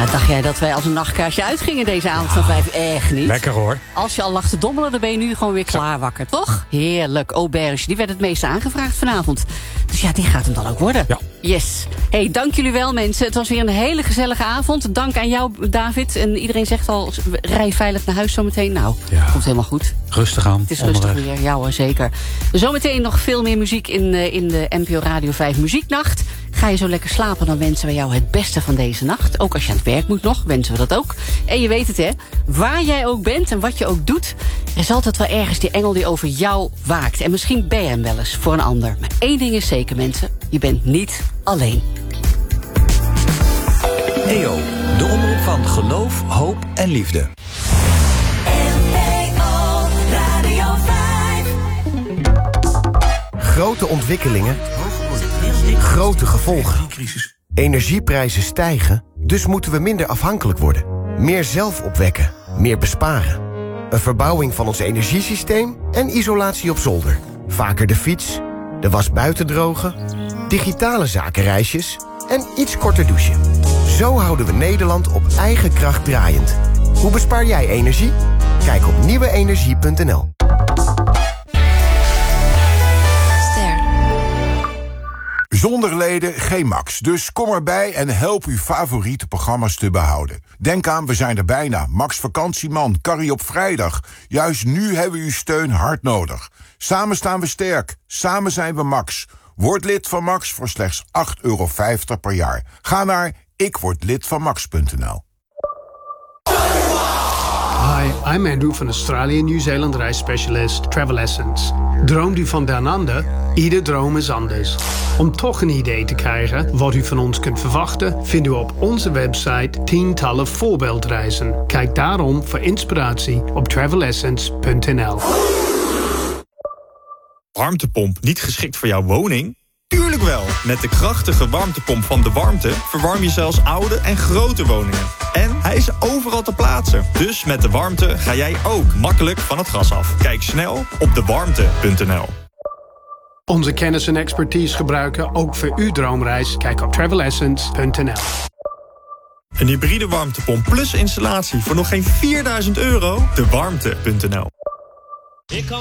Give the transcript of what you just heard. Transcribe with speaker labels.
Speaker 1: Nou, dacht jij dat wij als een nachtkaartje uitgingen deze avond van 5 uur? Echt niet.
Speaker 2: Lekker hoor.
Speaker 1: Als je al lag te dommelen, dan ben je nu gewoon weer klaar wakker, toch? Heerlijk. Auberge, die werd het meeste aangevraagd vanavond. Dus ja, die gaat hem dan ook worden.
Speaker 2: Ja.
Speaker 1: Yes. Hey, dank jullie wel, mensen. Het was weer een hele gezellige avond. Dank aan jou, David. En iedereen zegt al, rij veilig naar huis zometeen. Nou, komt helemaal goed.
Speaker 2: Rustig aan.
Speaker 1: Het is rustig weer. Ja hoor, zeker. Zometeen nog veel meer muziek in de NPO Radio 5 Muzieknacht. Ga je zo lekker slapen, dan wensen we jou het beste van deze nacht. Ook als je aan het werk moet nog, wensen we dat ook. En je weet het, hè. Waar jij ook bent en wat je ook doet, er is altijd wel ergens die engel die over jou waakt. En misschien ben je hem wel eens voor een ander. Maar één ding is zeker, mensen. Je bent niet alleen.
Speaker 3: EO, de omroep van geloof, hoop en liefde.
Speaker 4: Grote ontwikkelingen, grote gevolgen. Energieprijzen stijgen, dus moeten we minder afhankelijk worden. Meer zelf opwekken, meer besparen. Een verbouwing van ons energiesysteem en isolatie op zolder. Vaker de fiets, de was buiten drogen, digitale zakenreisjes en iets korter douchen. Zo houden we Nederland op eigen kracht draaiend. Hoe bespaar jij energie? Kijk op nieuweenergie.nl.
Speaker 5: Zonder leden geen Max, dus kom erbij en help uw favoriete programma's te behouden. Denk aan, we zijn er bijna. Max Vakantieman, Carrie op vrijdag. Juist nu hebben we uw steun hard nodig. Samen staan we sterk, samen zijn we Max. Word lid van Max voor slechts €8,50 per jaar. Ga naar ikwordlidvanmax.nl.
Speaker 6: Hi, I'm Andrew van Australië Nieuw-Zeeland reisspecialist Travel Essence. Droomt u van down under? Ieder droom is anders. Om toch een idee te krijgen wat u van ons kunt verwachten, vindt u op onze website tientallen voorbeeldreizen. Kijk daarom voor inspiratie op travelessence.nl.
Speaker 7: Warmtepomp niet geschikt voor jouw woning? Tuurlijk wel! Met de krachtige warmtepomp van De Warmte verwarm je zelfs oude en grote woningen. En hij is overal te plaatsen. Dus met De Warmte ga jij ook makkelijk van het gas af. Kijk snel op dewarmte.nl.
Speaker 6: Onze kennis en expertise gebruiken ook voor uw droomreis. Kijk op travelessence.nl.
Speaker 7: Een hybride warmtepomp plus installatie voor nog geen €4.000? Dewarmte.nl.